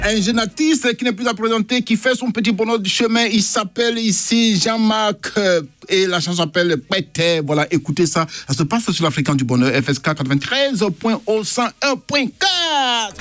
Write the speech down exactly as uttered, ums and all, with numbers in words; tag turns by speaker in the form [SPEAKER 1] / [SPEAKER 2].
[SPEAKER 1] Un jeune artiste qui n'est plus à présenter, qui fait son petit bonheur du chemin. Il s'appelle ici Jean-Marc euh, et la chanson s'appelle Pété. Voilà, écoutez ça. Ça se passe sur l'Africain du Bonheur, F S K quatre-vingt-treize point cent un point quatre.